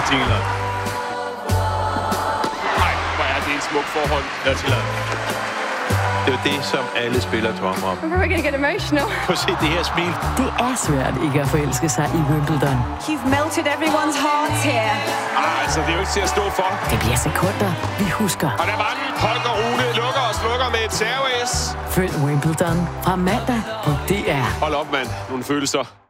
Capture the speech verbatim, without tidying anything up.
England. Nej, hvor er det en smuk forhold. Nordirland. Det er jo det, som alle spillere drømmer om. I'm probably gonna get emotional. Prøv at se det her smil. Det er svært ikke at forelske sig i Wimbledon. You've melted everyone's hearts here. Ah, altså, det er jo ikke til at stå for. Det bliver sekunder, vi husker. Og der var den. Holger Rune lukker og slukker med et serve-S. Følg Wimbledon fra mandag på D R. Hold op, mand. Nogle følelser.